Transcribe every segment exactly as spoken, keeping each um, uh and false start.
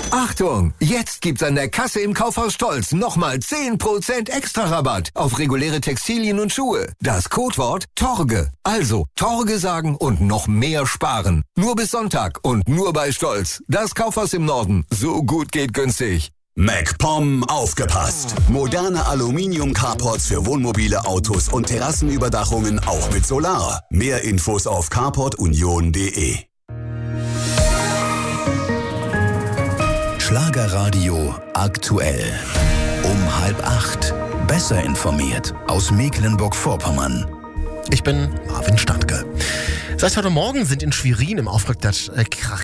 Achtung! Jetzt gibt's an der Kasse im Kaufhaus Stolz nochmal zehn Prozent extra Rabatt auf reguläre Textilien und Schuhe. Das Codewort Torge. Also Torge sagen und noch mehr sparen. Nur bis Sonntag und nur bei Stolz. Das Kaufhaus im Norden. So gut geht günstig. MacPom aufgepasst! Moderne Aluminium-Carports für Wohnmobile, Autos und Terrassenüberdachungen auch mit Solar. Mehr Infos auf carport union punkt de. Schlagerradio aktuell. Um halb acht. Besser informiert aus Mecklenburg-Vorpommern. Ich bin Marvin Standke. Seit heute Morgen sind in Schwerin im Auftrag der äh,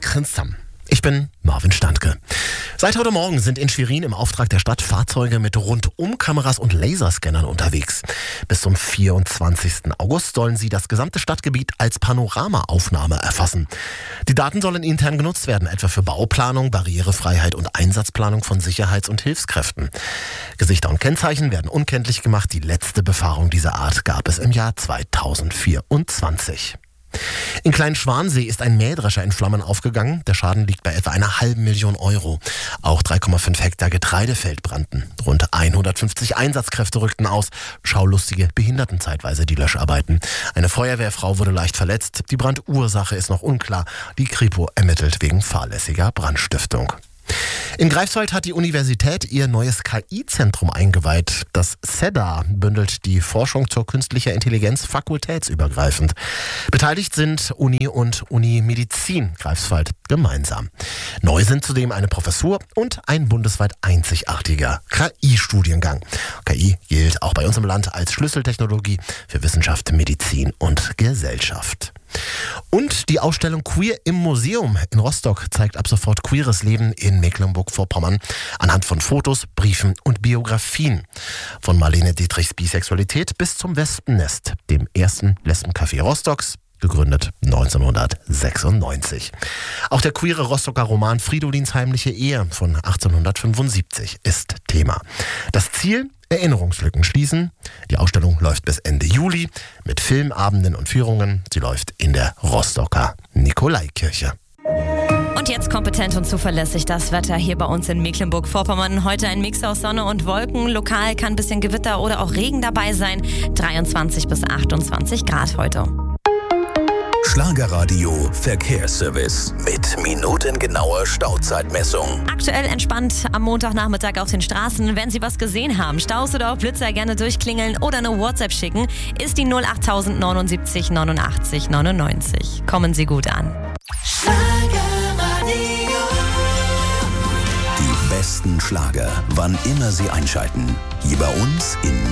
Ich bin Marvin Standke. Seit heute Morgen sind in Schwerin im Auftrag der Stadt Fahrzeuge mit Rundumkameras und Laserscannern unterwegs. Bis zum vierundzwanzigsten August sollen sie das gesamte Stadtgebiet als Panoramaaufnahme erfassen. Die Daten sollen intern genutzt werden, etwa für Bauplanung, Barrierefreiheit und Einsatzplanung von Sicherheits- und Hilfskräften. Gesichter und Kennzeichen werden unkenntlich gemacht. Die letzte Befahrung dieser Art gab es im Jahr zweitausendvierundzwanzig. In Kleinschwansee ist ein Mähdrescher in Flammen aufgegangen. Der Schaden liegt bei etwa einer halben Million Euro. Auch drei Komma fünf Hektar Getreidefeld brannten. Rund hundertfünfzig Einsatzkräfte rückten aus. Schaulustige behinderten zeitweise die Löscharbeiten. Eine Feuerwehrfrau wurde leicht verletzt. Die Brandursache ist noch unklar. Die Kripo ermittelt wegen fahrlässiger Brandstiftung. In Greifswald hat die Universität ihr neues K I-Zentrum eingeweiht. Das C E D A bündelt die Forschung zur künstlicher Intelligenz fakultätsübergreifend. Beteiligt sind Uni und Uni Medizin Greifswald gemeinsam. Neu sind zudem eine Professur und ein bundesweit einzigartiger K I-Studiengang. K I gilt auch bei uns im Land als Schlüsseltechnologie für Wissenschaft, Medizin und Gesellschaft. Und die Ausstellung Queer im Museum in Rostock zeigt ab sofort queeres Leben in Mecklenburg-Vorpommern anhand von Fotos, Briefen und Biografien. Von Marlene Dietrichs Bisexualität bis zum Wespennest, dem ersten Lesbencafé Rostocks, gegründet neunzehnhundertsechsundneunzig. Auch der queere Rostocker Roman Fridolins heimliche Ehe von achtzehnhundertfünfundsiebzig ist Thema. Das Ziel? Erinnerungslücken schließen. Die Ausstellung läuft bis Ende Juli mit Filmabenden und Führungen. Sie läuft in der Rostocker Nikolaikirche. Und jetzt kompetent und zuverlässig das Wetter hier bei uns in Mecklenburg-Vorpommern. Heute ein Mix aus Sonne und Wolken. Lokal kann ein bisschen Gewitter oder auch Regen dabei sein. dreiundzwanzig bis achtundzwanzig Grad heute. Schlagerradio Verkehrsservice mit minutengenauer Stauzeitmessung. Aktuell entspannt am Montagnachmittag auf den Straßen. Wenn Sie was gesehen haben, Staus oder auch Blitzer, gerne durchklingeln oder eine WhatsApp schicken, ist die null acht neunundsiebzig neunundachtzig neunundneunzig. Kommen Sie gut an. Die besten Schlager, wann immer Sie einschalten. Hier bei uns in